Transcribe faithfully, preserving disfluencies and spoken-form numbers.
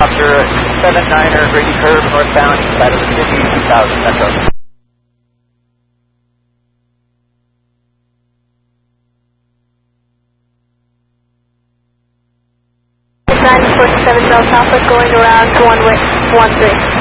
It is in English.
After seven niner Grady Curve, northbound, east side of the city, two thousand Metro. nine four seven South Southwest going around one way, one three.